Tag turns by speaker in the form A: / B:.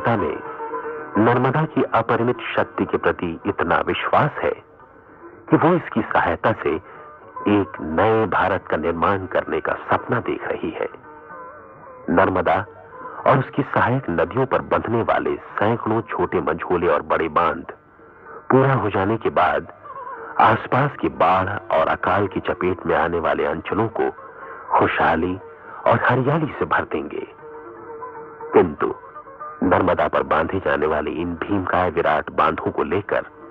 A: जनता में नर्मदा की अपरिमित शक्ति के प्रति इतना विश्वास है कि वो इसकी सहायता से एक नए भारत का निर्माण करने का सपना देख रही है। नर्मदा और उसकी सहायक नदियों पर बंधने वाले सैकड़ों छोटे मंझोले और बड़े बांध पूरा हो जाने के बाद आसपास की बाढ़ और अकाल की चपेट में आने वाले अंचलों को खुशहाली और हरियाली से भर देंगे। किंतु नर्मदा पर बांधे जाने वाले इन भीमकाय विराट बांधों को लेकर